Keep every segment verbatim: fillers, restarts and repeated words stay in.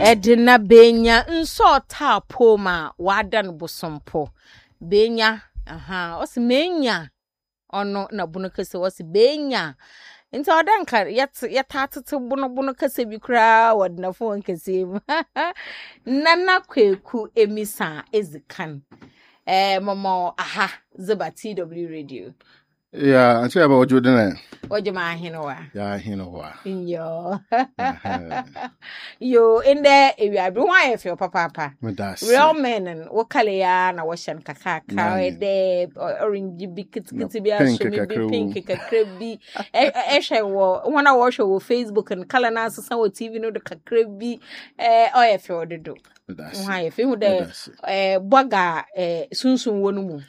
Edina benya nso tapo ma wada no bosompo benya aha osi menya ono na bunu kese osi benya nti odanka yet yetatete bunu bunu kese bi kra wadna fo nkese nana kweku emisa ezikan eh momo aha zeba T W radio. Yeah, I tell you about what you doing. What you ma hinowa? Yeah, hinowa. Yo. Yo in there if you are why if your papa. Real men and wakale ya na washan kakaka de orange bikit kitibia show me be pink kakrebi. Eshe wo wanna watch wo Facebook and kala na sasa wo T V no de kakrebi eh o if you do do. Why if you de eh boga eh sunsun wonu mu.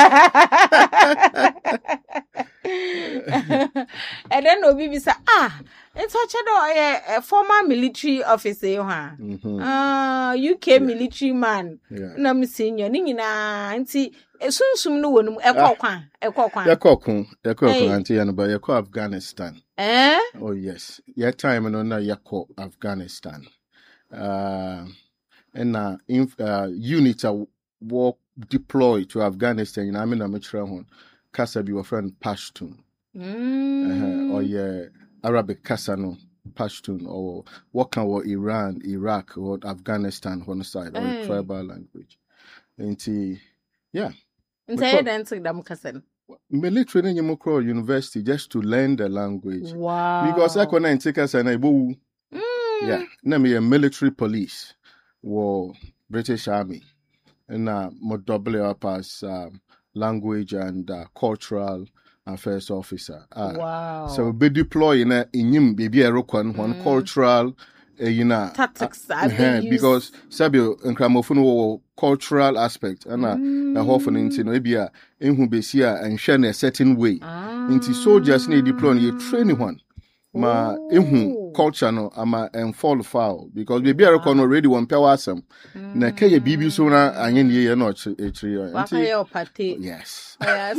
And then Obi be say, ah, it's such a former military officer, huh? Ah, U K military man. Na me senior, ni na anti soon soon no one ekwa kwa ekwa kwa ekwa kun ekwa kun anti ya no ba ekwa Afghanistan. Eh? Oh yes. Your time no na yakwa Afghanistan. Uh and uh, uh units are war deployed to Afghanistan. You know, I mean, I'm a Kasa be your friend Pashtun. Mm. Uh, or yeah, Arabic Kasa no Pashtun or what can or Iran, Iraq or Afghanistan on the side or a tribal language. And see, yeah. And say then to them Kasan. Military in Yamukro University just to learn the language. Wow. Because I couldn't take us and I boo. Yeah. Name a military police or British Army. And uh more double up as um, language and uh, cultural affairs officer. Uh, wow. So be deploying uh, in him baby a rokwan one cultural uh, you know tactics uh, uh, because sabio and gramophone cultural aspect and uh mm. the often into no be a in who be see and share a certain way. Ah. Into soldiers need deploy you training one. Ma ehu culture no ama and fall foul because baby a rokwan already one power awesome. Na kaya bibi so na anye ne ye no echiri yo. Yes. Yes.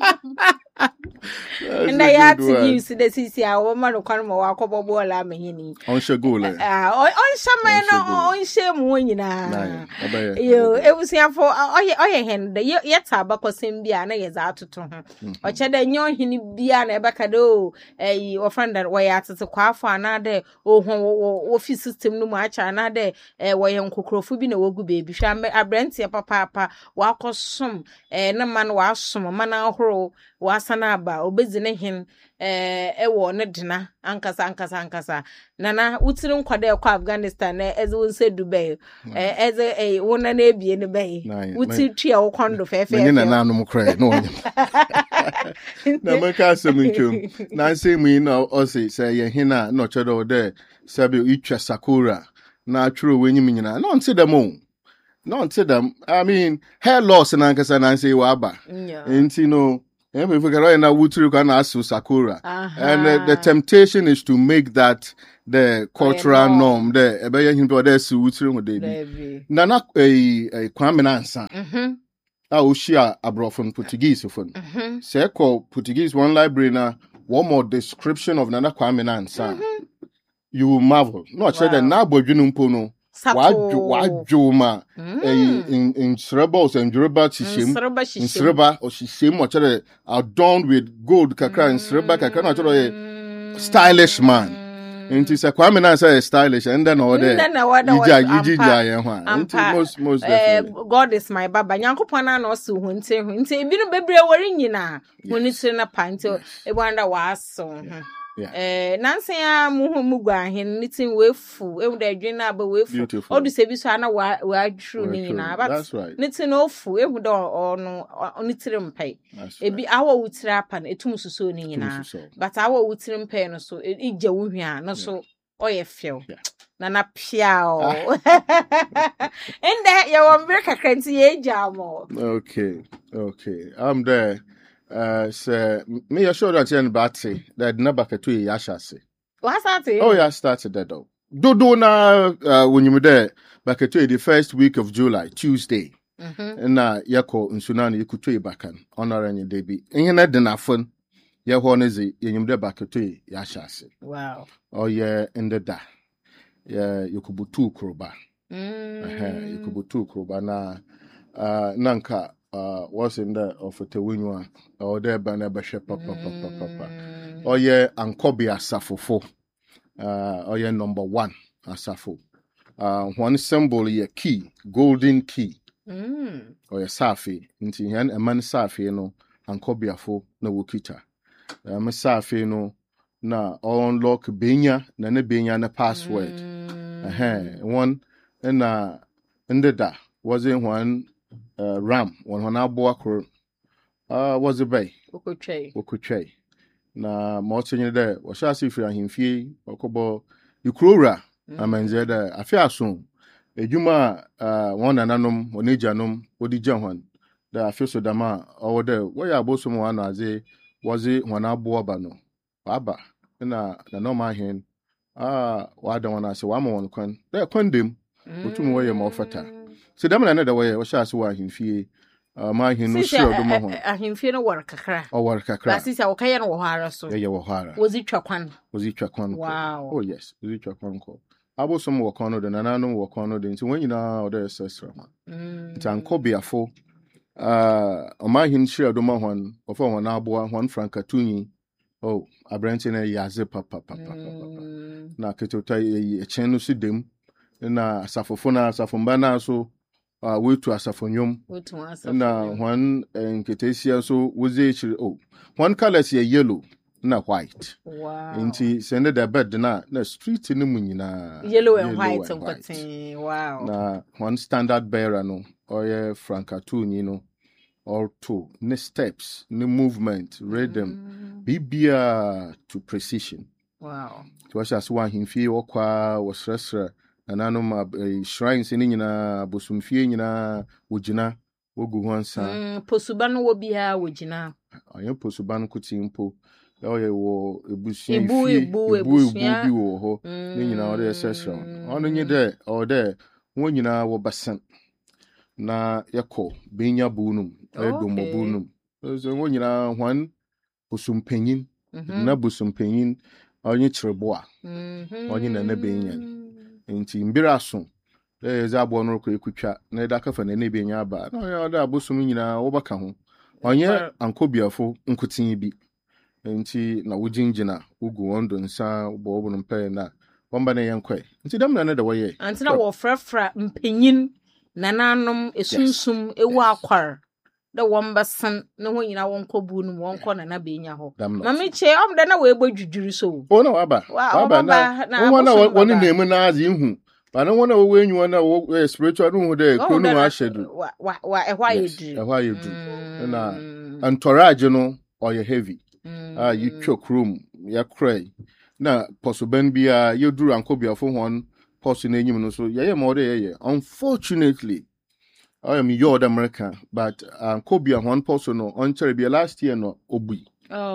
And I had to use the C C I woman who come walk up bola mehini. On shagule. Ah, on shama no on shame when na. Yo, e was here for oye oye hen the yet abako simbia na yeza atutu ho. Oche da nyo hini bia na ebaka do eh o friend that way atete kwafo anade o ho office system no mu acha anade eh wo ye nkokrofo bi na wogu baby hwa abrante papa papa wa kosom eh na man wa som man ahoro wa sana ba obezine hin eh ewo ne dena ankasa ankasa ankasa nana utiri nkwade ekwa Afghanistan na eze wonse Dubai eh eze eh wona na ebie ne bai uti twa wo kwando fefe me na nanom kra no onye na maka asemunchum na say mu na o say say ye hin na no chedo de sabe itwa sakura na atworo wenyim nyina no nti dem o no nti dem I mean hair loss na ankasa na say wa aba nti no and uh, and uh, the temptation is to make that the cultural oh, norm there ebe him do there su wutiri ho dey na na eh Kwame Nansa mhm a o shia abrofon Portuguese fon mhm say call Portuguese one library na one more description of Nana Kwame Nansa you will marvel no say that na bodwunu mpo no waju waju ma in in cerebrals and Yoruba shishem in cerebra or shishem or chere adorned with gold kakra in cerebra kakra na chere stylish man into say Kwame Nansa is stylish and then all there ija ija ya ho into most most definitely God is my baba nyankopon na no so hunte hunte ebi no bebre wori nyina honi tire na panto e wanda waso yeah. Eh, Nancy, I'm Mugwa, and knitting wafu, and the dream about wafu. All the service are not wide true, Nina. That's right. Knitting awful, it would or no, on it pay. It be our wood trap and a tomb so Nina. But our wood trim pen so it eat Jawia, not so, or a few. Nana piao. And that your America can see a jamo. Okay, okay, I'm there. Uh, so me assure that you batty that never can to yashase. What's that? Oh, yeah, started that though. Do do na uh when you were there back at the first week of July, Tuesday. Mm-hmm. And na yako unsunani you could to bakan honor any baby. And you not the nafun. Ya honezi you there back at yashase. Wow. Oh yeah, in the da. ya yokubutu kroba eh yokubutu kroba na uh, nanka uh, was in the of the winwa or there bana bashe papa papa papa oye ankobi asafofo uh oye number one asafo uh one symbol ye key golden key mm oye safi nti yan eman safi no ankobiafo na wokita um safi no na unlock benya na ne benya na password mm. eh one na ndeda was in one uh, ram one one abo akro ah was it bay okotwei okotwei na ma otenye de wo sha asifiri ahemfie okobo ikrora mm. amanze de afiaso ejuma uh, one nananom onejanom odi gyanwan da afiso dama owo de wo ya abosom wan aze was it one abo aba no aba na na no ma hen ah wa da wana se wa ma won kwan da kwandem otum wo ye ma ofata se dam na na da wo ye wo sha ase wa ahemfie ma hen no sure do ma ho ahemfie no war kakra o war kakra asisi a wo kaye no wo hara so ye ye wo hara wozi twa kwan wozi twa kwan wow oh yes wozi twa kwan ko abosom wo kwan no de nananu wo kwan no de nti wonyina o de sesra ma ntanko biafo ah o ma hen sure do ma ho ofo ho na aboa ho franka tunyi oh abrante na yaze papa papa papa na ketota ye chenu sidem na asafofo na asafomba na so uh, wetu asafonyom na one nketesia so woze chiri oh one colors ye yellow na white wow inti sende the bed na na street ni munyina yellow and white nkotin wow na one standard bearer no oye frankatu ni no or two ne steps ne movement rhythm mm. bibia to precision wow to was as one himfie okwa wasresra nanano ma uh, shrines ni nyina bosumfie nyina wogina wogu honsa mm posuban wo bia wogina ayo posuban kutimpo oye wo ebusuan ibu ibu ebusuan bi wo ho ni nyina ore esesra ono nyi de o de won nyina wo basan na yako benya bunum edomo bunum so won nyina hwan busumpanyin na busumpanyin onye chireboa onye na na benya nti mbiraso eh za abo no ko ekutwa na da kafa na na benya aba na onye oda abusum nyina wo baka ho onye ankobiafo nkutin bi nti na wujinjina ugu wondo nsa bo obo no mpe na bomba na yenkwe nti dam na na da woye anti na wo frafra mpanyin nananom esunsum ewu akwar da wombasan na ho nyina wonko bunu wonko na na benya ho mama che om da na we bodwudwuru so o na waba waba na wona woni nemu na azi hu ba na wona wo wenyu na wo spiritual no hu de ko no ashedu wa wa ehwa yedu ehwa yedu na entourage no oye heavy ah you choke room ya cry na posoban bia yeduru ankobiafo hon poso na enyim no so yeye mo de yeye unfortunately I am your American but ankobia hon poso no on chere bia last year no obi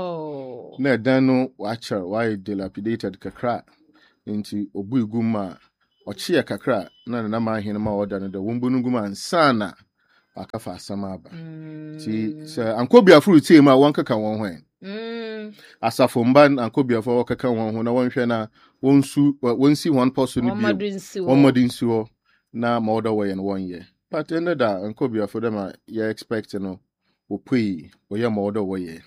oh na dan no watcher why dilapidated kakra into obi guma ochie kakra na na ma hin ma order no de wombunu guma ansana akafa asama aba ti se ankobia fruit tie ma won kaka won hwen mm asafo mban ankobia fo kaka won ho na won hwe na wonsu wonsi one person ni bi one modin si na ma order way and one year but in that ankobia for them you expect you know we pay we ya ma order way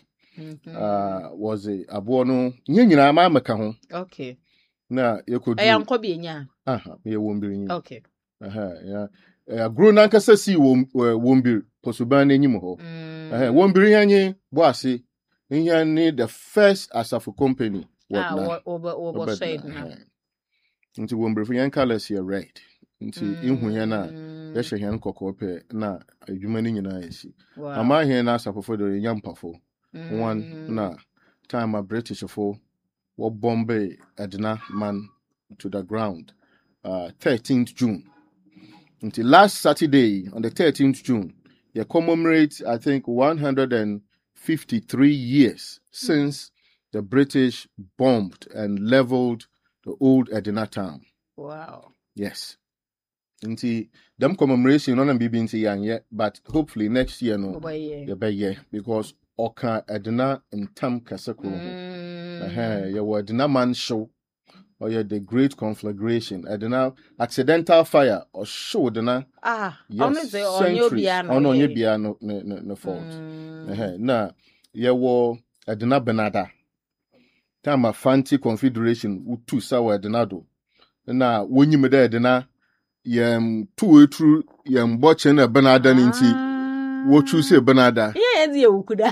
ah was it abo no nyanyina ma meka ho okay na yekodu e ankobia nya aha me wombiri nya okay aha ya agro na nkasa si wombiri posuban na enyim ho aha wombiri yanye bo ase nya ni the first asafo company what ah over over said na nti wombiri fo yan colors here red nti ihu ya na ya hye hen kokope na adwuma ni nyina yesi ama hen na asafo do nyampafo one na time a British fo wo bombe Edna man to the ground uh thirteenth June until last Saturday on the thirteenth June you commemorate I think one hundred fifty-three years since the British bombed and leveled the old Edna town. Wow. Yes. Nti them commemoration on B B N yet, but hopefully next year no yeah be yeah because oka Edna in tam kasako eh ya Edna man show or yeah, the Great Conflagration. I don't know, accidental fire or show the na. Ah, yes, centuries. Oh no, you be no no no fault. Eh, na yeah, wo I don't know Benada. Time a fancy confederation with two sour denado. Na when you made there, na yam two true yam watching a Benada ninti. What you say, Benada? Yeah, you could.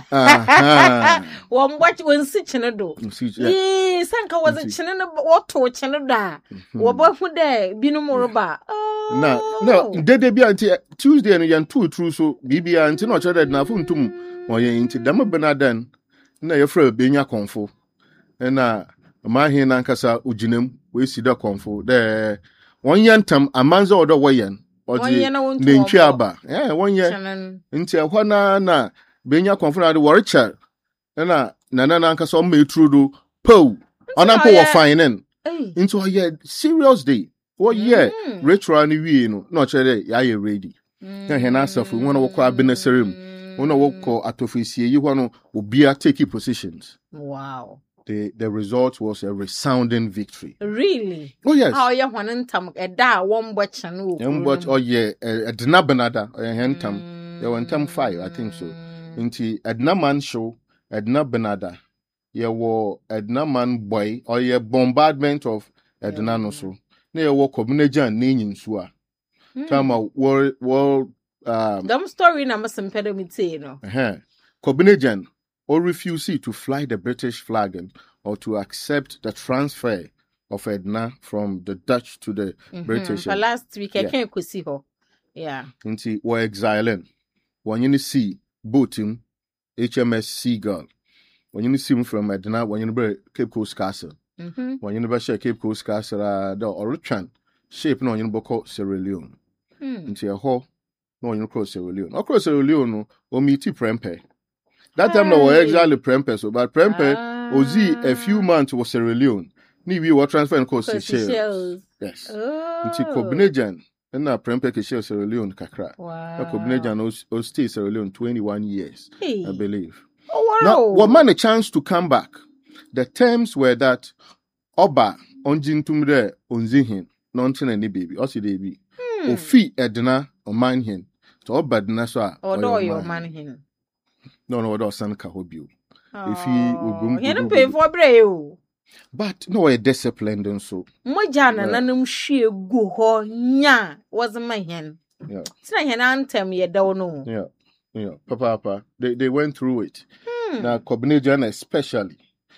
Ah, one watch when sitting a do. Yes, Sanka was a channel what to a channel da. What boy for there, be no more about. No, no, did they be until Tuesday and yan two true so B B until not sure that nothing to or ye into Dama Benadan. Na your friend being a confo. And uh, my hen ankasa ujinem, we see the confo. There one yantam a man's order wayan. One year no one yeah, one year. Into a na na being a confo the warrior. And uh, Nana ankasa me true do po on a poor fine into a year serious day. Oh yeah, retro and we no not sure ya ye ready. Na hena safu one of kwa beneserim. One of call at office you want to be a taking positions. Wow. The the result was a resounding victory. Really? Oh yes. How you want tam a da one watch and one watch oh yeah a dinabanada or a hentam. You want tam five, I think so. Into Edna man show Edna Benada. You were Edna man boy or your bombardment of Edna no so. Near walk of Nejan Nin Sua. Tama world world um dumb story na masem pedo mi say no. Eh. Copenhagen or refuse to fly the British flag or to accept the transfer of Edna from the Dutch to the mm-hmm. British. For last week I can't go see her. Yeah. Inti were exiling. When you see boating H M S Seagull. When you see him from Edna, when you know Cape Coast Castle. Mm-hmm. When you know Cape Coast Castle, uh, the origin shape no you know called Sierra Leone. Mm. Into a hole. No, you cross Sierra Leone. No cross Sierra Leone, or meet Prempe. That time, no, exactly Prempe, so but Prempe, ah. Ozi, a few months was Sierra Leone. Ni we were transferring coast to Seychelles. Yes. Oh. Into Copenhagen, and now Prempe can share Sierra Leone, Kakra. Wow. Copenhagen, or stay Sierra Leone twenty-one years, hey. I believe. Oh, wow. Now, what man a chance to come back? The terms were that Oba, Onjin Tumre, Onzihin, Nontin and the baby, also the baby. O fee Edna, or mine him. So all bad Nasa or your man him. No, no, or son Kahobio. If he will go, he pay for brave. But no, a disciplined and so. Mojana, nanum she go ho nya wasn't my hen. Yeah. It's not an anthem ye don't know. Yeah, yeah, Papa, Papa, they, they went through it. Hmm. Now, Copenhagen especially.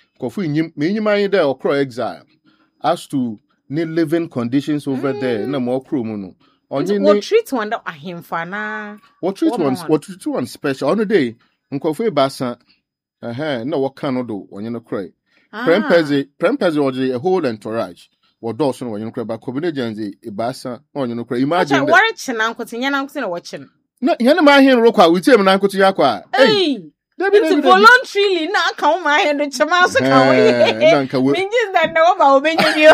Kofu, me, you mind there or crow exile as to ne living conditions over mm. there, no more crew mono. What ne, treat one that him for na? What treat one? What treat one special on the day? Uncle Fe Bassa, uh huh. No, what can I do when you know cry? Prempezi, Prempezi or a whole entourage. What Dawson when you know cry? But Copenhagen, a Bassa, or you know cry. Imagine watching Uncle Tiana, Uncle watching. No, you know my hand roka with him and Uncle Tiakwa. Hey. It's voluntarily not come my hand to Chamasa. Means that no about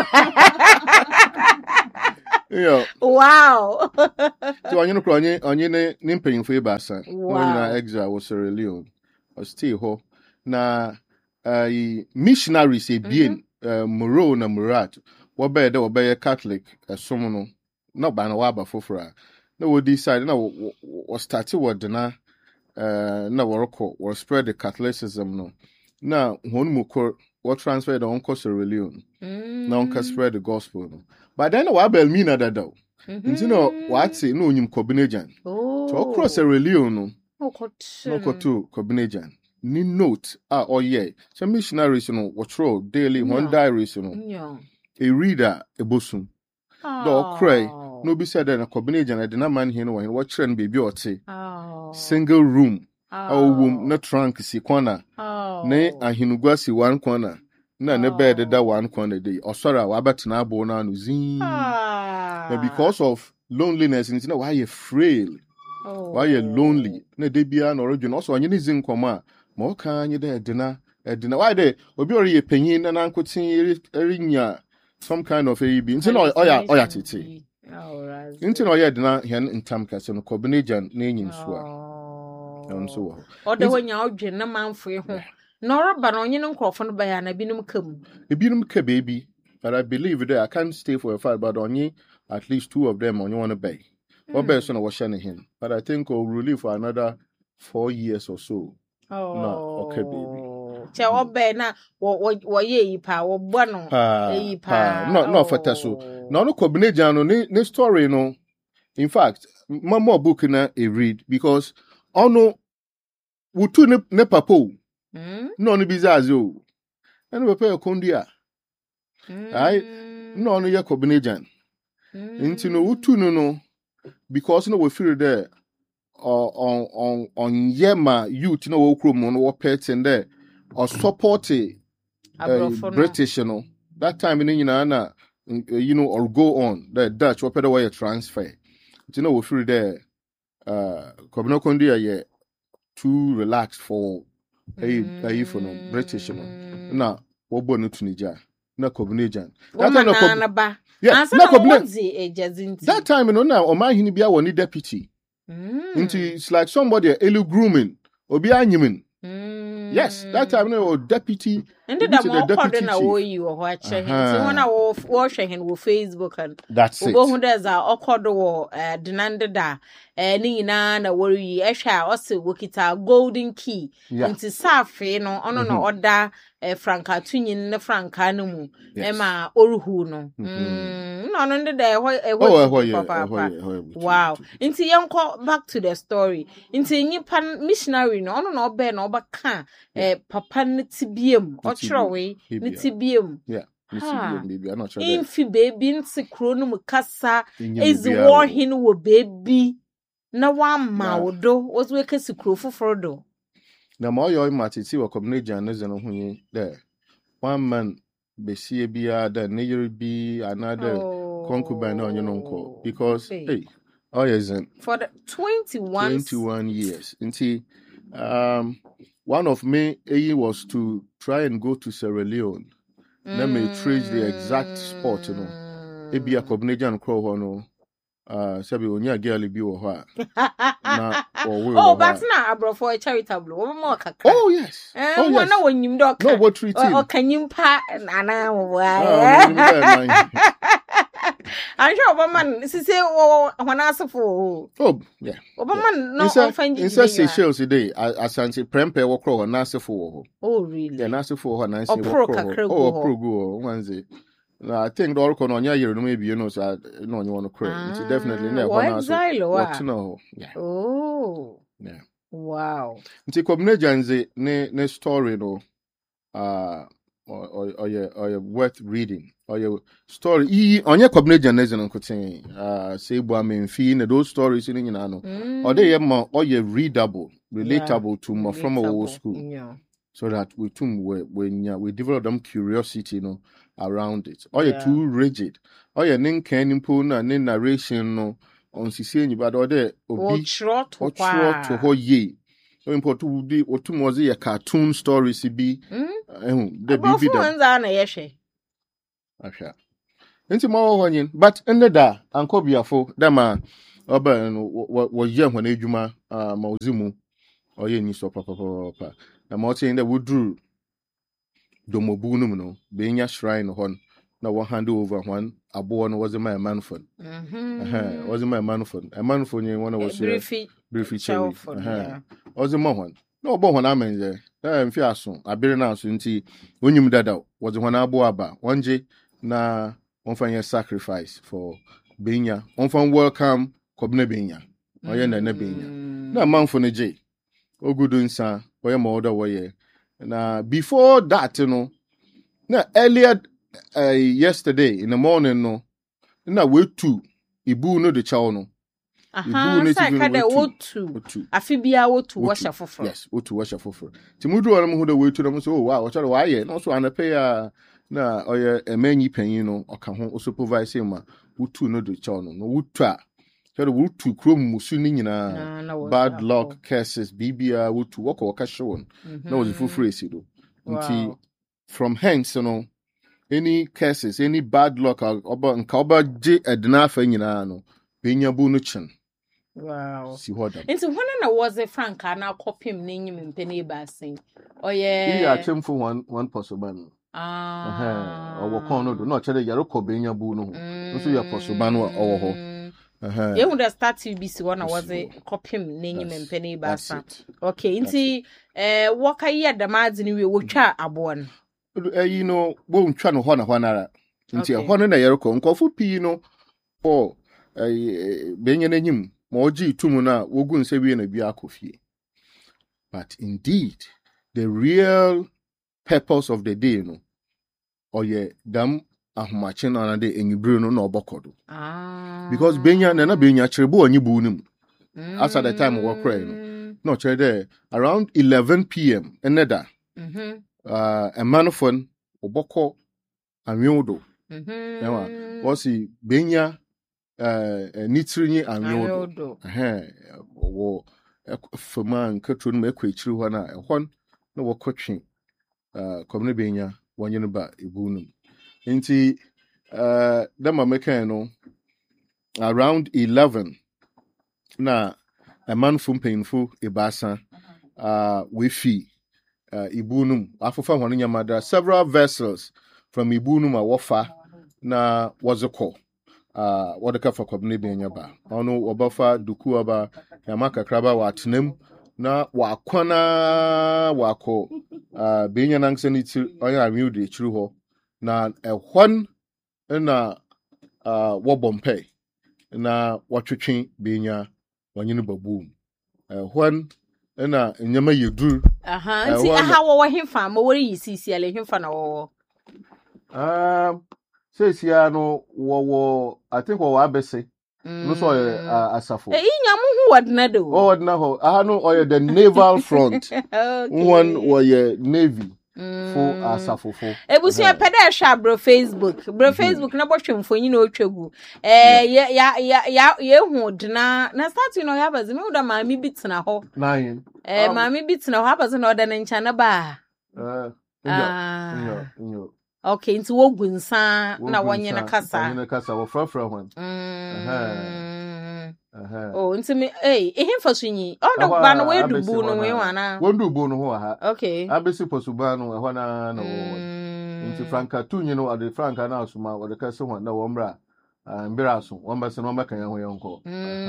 yeah. Wow. So you know, crying on your name paying for your bassa. Wow. Exile was Sierra Leone or stay ho. Na uh, missionaries a being Moreau na Murat. What better there will be a Catholic a someone not by no waba for no we decide no was started what na uh na work or spread the Catholicism no. Now one more what transferred on Sierra Leone. Now can spread the gospel no. But then what bel mean that though. You know what say no you Copenhagen. Oh. So across Sierra Leone no. No to Copenhagen. Ni note ah oh yeah. So missionaries you know what row daily one diaries you know. Yeah. A reader a bosom. Do cry no be said that Copenhagen I did not man here no one what trend baby or say. Oh. Single room. Oh room no trunk si corner. Oh. Ne ahinugwa si one corner. Na ne bed that one corner day. Or sorry, wa betina bo na no zin. Ah. Because of loneliness, and you know why you're frail. Oh. Why you're lonely. Ne de bia no origin. Also, when you zin koma, mo kan you there dinner, dinner. Why there? Obi ori ye penyin na nankotin erinya some kind of a be. You know, oya oya tete. Oh, right. You know, oya dinner here in Tamka, no Copenhagen, ne yin so. And so. Or the when you're out, na man free home. Nora Baron, you know, Crawford by an abinum cum. Abinum ca baby. but I believe there I can't stay for a fact, but only at least two of them on you want to pay. What best on was shining him, but I think we'll relieve for another four years or so. Oh, no, okay, baby. Che obe na wo wo ye yi pa wo bo no yi pa no no fata so no no combination no ni story no in fact my more book na a read because ono wutu ne ne papo mm no no bizazi o na no papa kondia ai no no ye combination nti no wutu no no because no we feel there on on on yema youth no wo krom no wo pet in there or support uh, British, you know. That time in India, you know, or go on the Dutch, what better way a transfer. You know, we feel there. Uh, Kobno Kondia, yeah, too relaxed for a a for no British, you know. Now, what born to Niger, na Kobnijan. That time, no yeah, na Kobnijan. That time, you know, now, or my hinibia one deputy. Into it's like somebody elu grooming, obi anyiming. Mm. Yes, that time no deputy. And the more deputy na wo yi wo ache. Nti wona wo wo hwe hen wo Facebook and that's it. Wo hu da za okodo wo denande da eh ni nyina na wo yi ehwe a ose wo kita golden key. Nti safe no ono no oda franka tunyin na franka no mu e ma oruhu no. Mm. No no de ho e ho wow. Nti yenko back to the story. Nti nyipa missionary no ono no obe no obaka eh papa ntibiem ochrowe ntibiem yeah ntibiem baby I'm not sure infi baby nti kro no mukasa ezi wo hin wo baby na wa ma wodo wozo we kasi kro foforo do na ma oyo matiti wo combination na zeno hunye there one man besie bia da ne yiri bi another concubine na onye nko because hey oh yes for the twenty-one twenty-one years nti um one of me he was to try and go to Sierra Leone. Mm. Let me trace the exact spot, you know. It be a combination crow, no. Uh, sabi onya girl bi wo ho a. Na oh, but na abro for a charitable. Wo mo kaka. Oh yes. Eh, oh yes. Na wonyim do ka. No, what treating? O kanyim pa na na wo. I'm sure Obaman, this is when I saw for. Oh, yeah. Obaman, no, I'm finding it. It's a Seychelles today. As I say, Prempe walk over Nasa for. Oh, really? Yeah, Nasa for her, Nancy. Oh, pro, oh, pro, go, Wednesday. I think the Oracle on your year, maybe you know, so I know you want to cry. It's definitely never one. What to know? Yeah. Oh, yeah. Wow. It's a combination, ne story, no. Uh, or or or your or your worth reading. Or your story, e on your combination is an uncotain. Uh, say, boy, I mean, fee, those stories in you know, or they are more, or you readable, relatable yeah, to more from a old school, yeah. So that we too when yeah, we develop them curiosity, you know, around it. Or you're yeah. too rigid, or you're nin can put a nin narration no on Sicily, but or there or be short or short to ho ye. So important would be or two more a cartoon stories be. Mm, the baby that. Asha. Nti ma wo honyin but ende da anko biafo da ma oba no wo ye hwan adwuma ma ozimu oye ni so papa papa na ma o tin da wodru domobu no no be nya shrine hon na wo hand over one abo no was my manfon mhm eh was my manfon a manfon yen one was briefly briefly cherry eh was my one no obo hon amenje eh mfi aso abere na aso nti onyum dada was hon abo aba wonje na one fan sacrifice for Benya. One fan welcome Kobne Benya. Oye na na Benya. Na manfo ne je. Ogudun sa oye ma order way. Na before that, you know, na earlier uh, yesterday in the morning no, na we two ibu no the chow no. Aha, sa ka de wo two. Afi bia wo two wash afoforo. Yes, wo two wash afoforo. Ti mudu wona mu ho de we two no so oh wow, what are why ye? No so anape ya na oye emenyi panyin no oka ho o supervise ma wutu no do chow no no wutu a so wutu krom musu ni nyina bad luck curses bibia wutu woko waka show na was full phrase do nti from hence you know any curses any bad luck oba nka oba je edna afa nyina no benya bu no chen wow si hoda nti when na was a franka na copy m n'enyim mpene ba sen oye yeah chem for one one possible Ah. Owo kon no do no chere yare ko benya bu no ho. Nso ye posoba no owo ho. Uh-huh. You would start to be one was a copy name and penny bassa. Okay, inti eh what I hear the mads in we would chat a born. You know, won't try no honor honor. Inti a honor na yerko, uncofu pino or a being in him, moji tumuna, wogun se we in a biacofi. But indeed, the real purpose of the day, no, or ye dam. Ahumachin on day in Bruno no bokodo. Ah. Because Benya nana Benya Cherbo and Yibunum. As at the time of work praying. No there around eleven p.m. Eneda. Mm-hmm. Uh a manophone Oboko and Yodo. Mm-hmm. Was he Benya uh Nitrini and Yodo. Eh wo Faman Katun Mekwe Chruana a one no coaching uh Comne Benya one yenuba Ibunum. Inti uh dama meka no around eleven na a man from painful ibasa uh we fee uh ibunum afofa hono nyamada several vessels from ibunum awofa na wazoko uh wadaka for kwabne benyaba ono obafa duku aba yamaka kraba watnem na wakwana wako uh benya nansani ti oya amiude chiru ho na ehwan na uh wobompe na watwetwe benya wanyene babum ehwan na nyama yedur aha nti aha wo hemfa mo wori yisisi ale hemfa na wo um sesia no wo I think wo abese no so asafo e nyamu hu wadna do oh wadna ho aha no oye the naval front okay one oye navy for asafofo ebusu e peda hwa bro Facebook bro Facebook na botwemfonyi na otwagu eh ya ya ya ya hu dna na start no ya baze me uda maami bitna ho nine eh maami bitna ho abaze na oda na ncha na ba eh nyo nyo okay nti wogu nsa na wonye na kasa wonye na kasa wo frafra hwan aha aha oh nti me eh ehemfa sunyi oda ba no we dubu no we wana won dubu no ho ha okay abesi posuba no ho na na wo nti franka tunyi no ade franka na asuma wo de kasa hwan na wo mra mbira so won ba se no maka yan ho yanko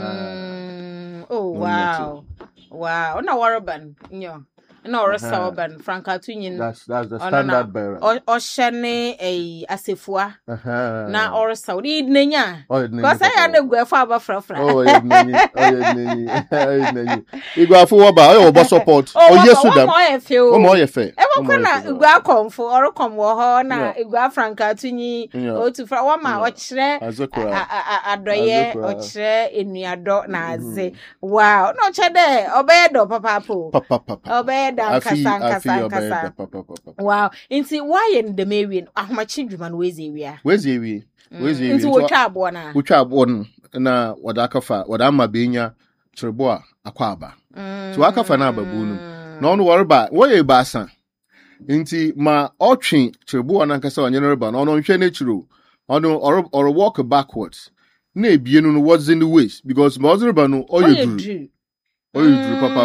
oh wow wow na waraban nyo na oresa oban franka tunyin that's that's the standard bearer o shene eh asefua na oresa odi nenya because I had go for aba frafra oh yeah nenya oh yeah nenya oh nenya igwafo wo ba o bo support o yesu dam o mo ye fe e wo kona igwa komfo or kom wo ho na igwa franka tunyi o tu fra wo ma o kire adoye o kire enuado na aze wow no chede obedo papa po papa papa obedo Kasa kasa kasa. Wow. Inti why in the Marian? Ahmachi Juman wezi wia. Wezi wi. Wezi wi. Inti wotwa abona. Wotwa abon na wadakafa wadama benya treboa akwaba. So akafa na babunu. Na onu warba woye basa. Inti ma otwe treboa na nkasa wanyene reba na onu nhwe na chiro. Onu or or walk backwards. Na ebienu no what's in the waist because ma ozreba no oyedru. Oyedru papa.